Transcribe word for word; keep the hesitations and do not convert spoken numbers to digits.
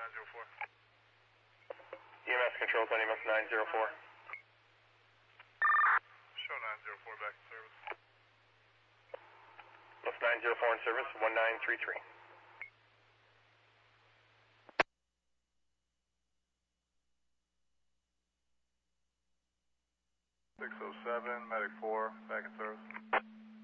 nine zero four. E M S control to N M S nine zero four. Show nine zero four back in service. E M S nine zero four in service, one nine three three. six oh seven, medic four, back in service.